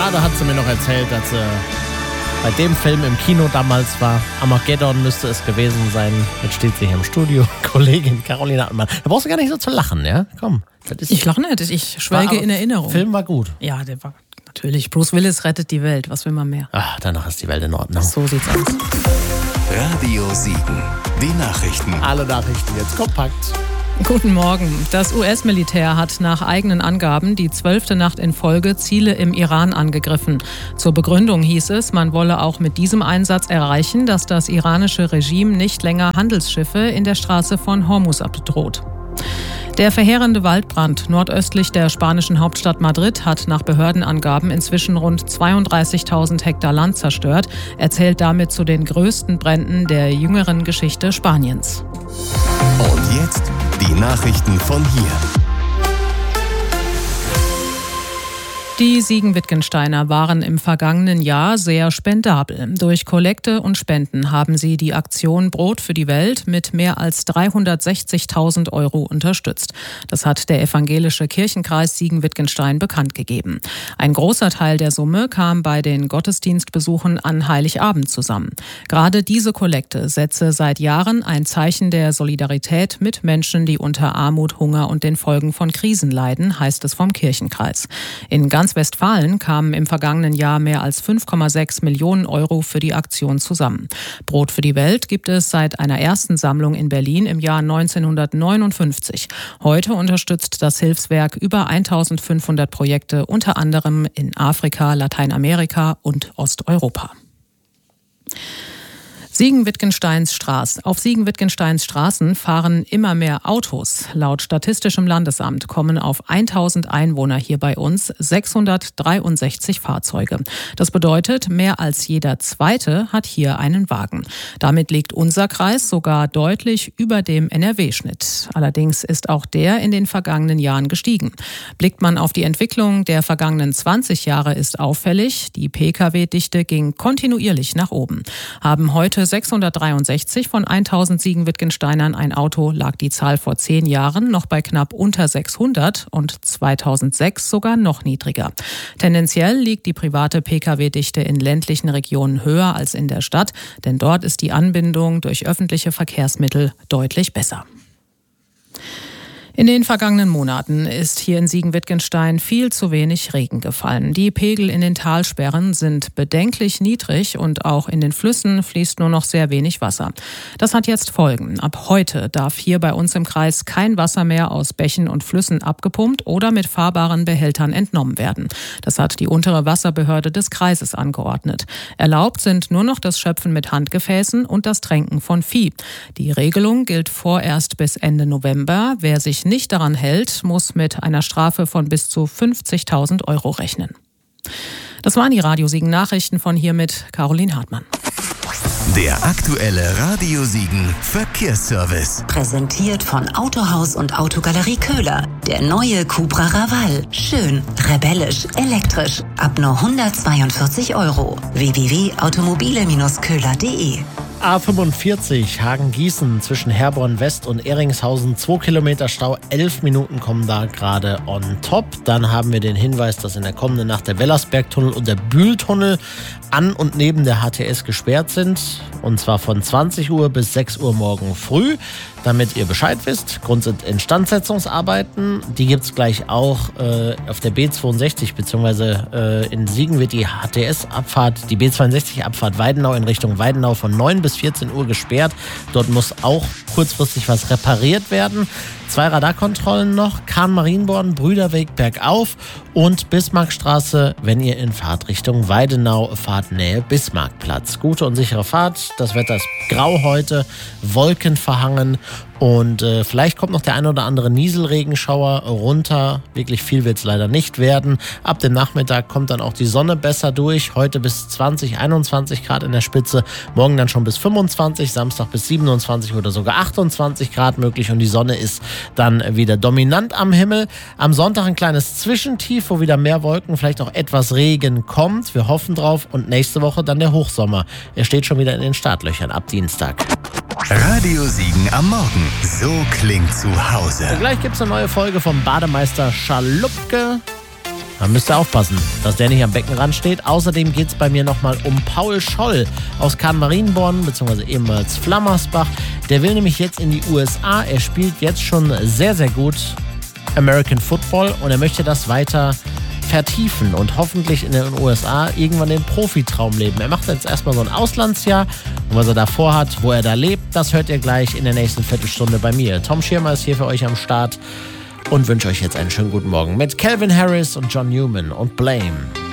Gerade hat sie mir noch erzählt, dass sie bei dem Film im Kino damals war. Armageddon müsste es gewesen sein. Jetzt steht sie hier im Studio. Kollegin Caroline Hartmann. Da brauchst du gar nicht so zu lachen, ja? Komm. Ich lache nicht, ich schwelge in Erinnerung. Der Film war gut. Ja, der war natürlich. Bruce Willis rettet die Welt. Was will man mehr? Danach ist die Welt in Ordnung. So sieht's aus. Radio Siegen. Die Nachrichten. Alle Nachrichten jetzt kompakt. Guten Morgen. Das US-Militär hat nach eigenen Angaben die 12. Nacht in Folge Ziele im Iran angegriffen. Zur Begründung hieß es, man wolle auch mit diesem Einsatz erreichen, dass das iranische Regime nicht länger Handelsschiffe in der Straße von Hormuz bedroht. Der verheerende Waldbrand nordöstlich der spanischen Hauptstadt Madrid hat nach Behördenangaben inzwischen rund 32.000 Hektar Land zerstört. Er zählt damit zu den größten Bränden der jüngeren Geschichte Spaniens. Und jetzt die Nachrichten von hier. Die Siegen-Wittgensteiner waren im vergangenen Jahr sehr spendabel. Durch Kollekte und Spenden haben sie die Aktion Brot für die Welt mit mehr als 360.000 € unterstützt. Das hat der evangelische Kirchenkreis Siegen-Wittgenstein bekannt gegeben. Ein großer Teil der Summe kam bei den Gottesdienstbesuchen an Heiligabend zusammen. Gerade diese Kollekte setze seit Jahren ein Zeichen der Solidarität mit Menschen, die unter Armut, Hunger und den Folgen von Krisen leiden, heißt es vom Kirchenkreis. In ganz Westfalen kamen im vergangenen Jahr mehr als 5,6 Millionen € für die Aktion zusammen. Brot für die Welt gibt es seit einer ersten Sammlung in Berlin im Jahr 1959. Heute unterstützt das Hilfswerk über 1500 Projekte, unter anderem in Afrika, Lateinamerika und Osteuropa. Siegen-Wittgensteins Straße. Auf Siegen-Wittgensteins Straßen fahren immer mehr Autos. Laut Statistischem Landesamt kommen auf 1000 Einwohner hier bei uns 663 Fahrzeuge. Das bedeutet, mehr als jeder Zweite hat hier einen Wagen. Damit liegt unser Kreis sogar deutlich über dem NRW-Schnitt. Allerdings ist auch der in den vergangenen Jahren gestiegen. Blickt man auf die Entwicklung der vergangenen 20 Jahre, ist auffällig, die Pkw-Dichte ging kontinuierlich nach oben. Haben heute 663 von 1000 Siegen-Wittgensteinern ein Auto, lag die Zahl vor 10 Jahren noch bei knapp unter 600 und 2006 sogar noch niedriger. Tendenziell liegt die private Pkw-Dichte in ländlichen Regionen höher als in der Stadt, denn dort ist die Anbindung durch öffentliche Verkehrsmittel deutlich besser. In den vergangenen Monaten ist hier in Siegen-Wittgenstein viel zu wenig Regen gefallen. Die Pegel in den Talsperren sind bedenklich niedrig und auch in den Flüssen fließt nur noch sehr wenig Wasser. Das hat jetzt Folgen. Ab heute darf hier bei uns im Kreis kein Wasser mehr aus Bächen und Flüssen abgepumpt oder mit fahrbaren Behältern entnommen werden. Das hat die untere Wasserbehörde des Kreises angeordnet. Erlaubt sind nur noch das Schöpfen mit Handgefäßen und das Tränken von Vieh. Die Regelung gilt vorerst bis Ende November. Wer sich nicht daran hält, muss mit einer Strafe von bis zu 50.000 € rechnen. Das waren die Radio Siegen Nachrichten von hier mit Caroline Hartmann. Der aktuelle Radio Siegen Verkehrsservice. Präsentiert von Autohaus und Autogalerie Köhler. Der neue Cupra Raval. Schön, rebellisch, elektrisch. Ab nur 142 €. www.automobile-köhler.de. A45 Hagen-Gießen zwischen Herborn West und Ehringshausen, 2 Kilometer Stau, 11 Minuten kommen da gerade on top. Dann haben wir den Hinweis, dass in der kommenden Nacht der Wellersbergtunnel und der Bühltunnel an und neben der HTS gesperrt sind. Und zwar von 20 Uhr bis 6 Uhr morgen früh. Damit ihr Bescheid wisst, Grund sind Instandsetzungsarbeiten. Die gibt es gleich auch auf der B62, beziehungsweise in Siegen wird die HTS-Abfahrt, die B62-Abfahrt Weidenau in Richtung Weidenau von 9 bis 14 Uhr gesperrt. Dort muss auch kurzfristig was repariert werden. 2 Radarkontrollen noch, Kahn-Marienborn, Brüderweg bergauf und Bismarckstraße, wenn ihr in Fahrtrichtung Weidenau fahrt, Nähe Bismarckplatz. Gute und sichere Fahrt, das Wetter ist grau heute, wolkenverhangen und vielleicht kommt noch der ein oder andere Nieselregenschauer runter. Wirklich viel wird es leider nicht werden. Ab dem Nachmittag kommt dann auch die Sonne besser durch. Heute bis 20, 21 Grad in der Spitze. Morgen dann schon bis 25, Samstag bis 27 oder sogar 28 Grad möglich. Und die Sonne ist dann wieder dominant am Himmel. Am Sonntag ein kleines Zwischentief, wo wieder mehr Wolken, vielleicht auch etwas Regen kommt. Wir hoffen drauf. Und nächste Woche dann der Hochsommer. Er steht schon wieder in den Startlöchern ab Dienstag. Radio Siegen am Morgen. So klingt zu Hause. Und gleich gibt es eine neue Folge vom Bademeister Schalupke. Da müsst ihr aufpassen, dass der nicht am Beckenrand steht. Außerdem geht es bei mir nochmal um Paul Scholl aus Kahn-Marienborn, beziehungsweise ehemals Flammersbach. Der will nämlich jetzt in die USA. Er spielt jetzt schon sehr, sehr gut American Football und er möchte das weiter vertiefen und hoffentlich in den USA irgendwann den Profitraum leben. Er macht jetzt erstmal so ein Auslandsjahr und was er davor hat, wo er da lebt, das hört ihr gleich in der nächsten Viertelstunde bei mir. Tom Schirmer ist hier für euch am Start und wünsche euch jetzt einen schönen guten Morgen mit Calvin Harris und John Newman und Blame.